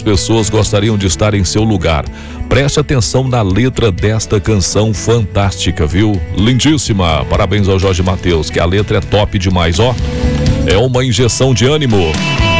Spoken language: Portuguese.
Quantas pessoas gostariam de estar em seu lugar? Preste atenção na letra desta canção fantástica, viu? Lindíssima. Parabéns ao Jorge Mateus, que a letra é top demais, ó. É uma injeção de ânimo.